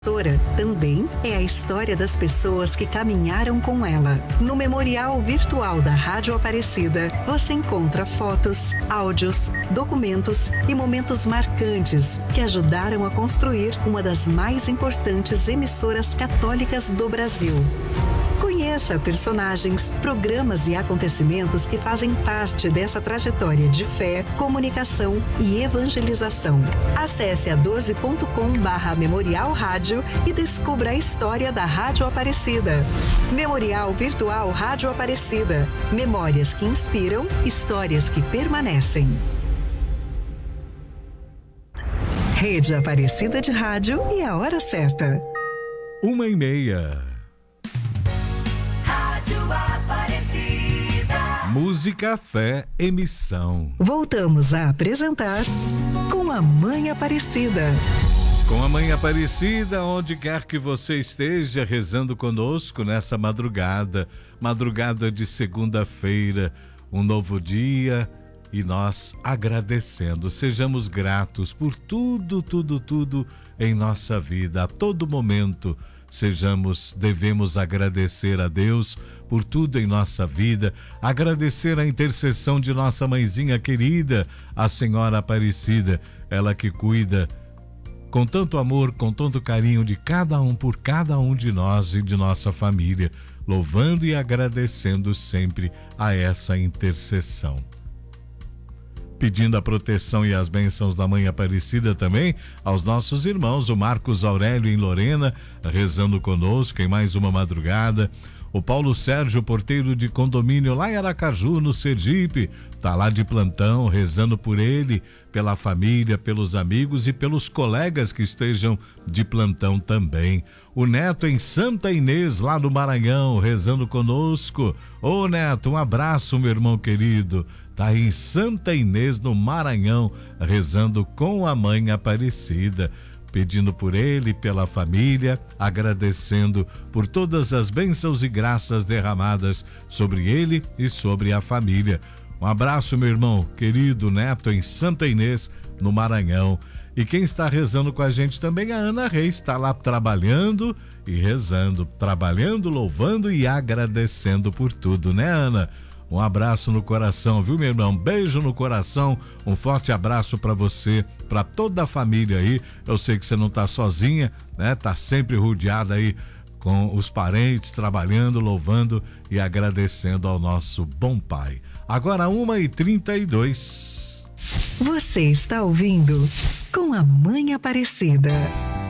Também é a história das pessoas que caminharam com ela. No Memorial Virtual da Rádio Aparecida, você encontra fotos, áudios, documentos e momentos marcantes que ajudaram a construir uma das mais importantes emissoras católicas do Brasil. Conheça personagens, programas e acontecimentos que fazem parte dessa trajetória de fé, comunicação e evangelização. Acesse a 12.com/Memorial Rádio e descubra a história da Rádio Aparecida. Memorial Virtual Rádio Aparecida. Memórias que inspiram, histórias que permanecem. Rede Aparecida de Rádio e a hora certa. 1h30. Música, fé, emissão. Voltamos a apresentar Com a Mãe Aparecida. Com a Mãe Aparecida, onde quer que você esteja rezando conosco nessa madrugada de segunda-feira, um novo dia, e nós agradecendo. Sejamos gratos por tudo em nossa vida, a todo momento. Devemos agradecer a Deus por tudo em nossa vida, agradecer a intercessão de nossa mãezinha querida, a Senhora Aparecida, ela que cuida com tanto amor, com tanto carinho de cada um, por cada um de nós e de nossa família, louvando e agradecendo sempre a essa intercessão. Pedindo a proteção e as bênçãos da Mãe Aparecida também aos nossos irmãos, o Marcos Aurélio em Lorena, rezando conosco em mais uma madrugada. O Paulo Sérgio, porteiro de condomínio lá em Aracaju, no Sergipe, tá lá de plantão, rezando por ele, pela família, pelos amigos e pelos colegas que estejam de plantão também. O Neto em Santa Inês, lá do Maranhão, rezando conosco. Ô Neto, um abraço, meu irmão querido. Tá aí em Santa Inês, no Maranhão, rezando com a Mãe Aparecida, pedindo por ele, pela família, agradecendo por todas as bênçãos e graças derramadas sobre ele e sobre a família. Um abraço, meu irmão querido Neto, em Santa Inês, no Maranhão. E quem está rezando com a gente também, a Ana Reis, está lá trabalhando e rezando, trabalhando, louvando e agradecendo por tudo, né, Ana? Um abraço no coração, viu, meu irmão? Beijo no coração, um forte abraço para você, para toda a família aí. Eu sei que você não tá sozinha, né? Tá sempre rodeada aí com os parentes, trabalhando, louvando e agradecendo ao nosso bom Pai. Agora 1h32. Você está ouvindo Com a Mãe Aparecida.